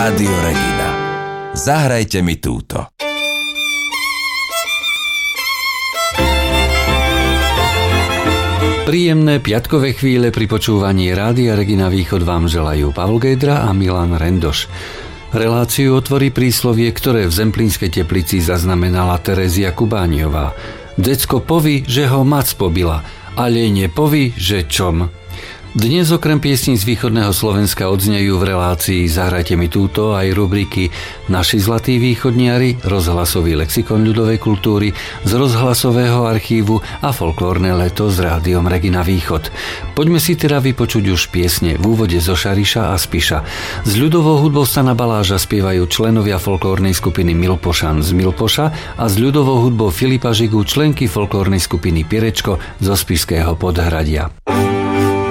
Rádio Regina. Zahrajte mi túto. Príjemné piatkové chvíle pri počúvaní Rádia Regina Východ vám želajú Pavol Gejdra a Milan Rendoš. Reláciu otvorí príslovie, ktoré v Zemplínskej Teplici zaznamenala Terezia Kubániová. Decko poví, že ho mac pobila, ale nepoví, že čom. Dnes okrem piesní z východného Slovenska odznejú v relácii Zahrajte mi túto aj rubriky Naši zlatí východniari, rozhlasový lexikon ľudovej kultúry z rozhlasového archívu a folklórne leto s Rádiom Regina Východ. Poďme si teda vypočuť už piesne v úvode zo Šariša a Spiša. S ľudovou hudbou Stana Baláža spievajú členovia folklórnej skupiny Milpošan z Milpoša a s ľudovou hudbou Filipa Žigu členky folklórnej skupiny Pirečko zo Spišského Podhradia.